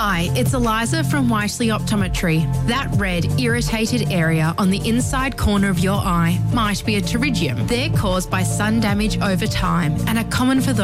Hi, it's Eliza from Wisely Optometry. That red, irritated area on the inside corner of your eye might be a pterygium. They're caused by sun damage over time and are common for those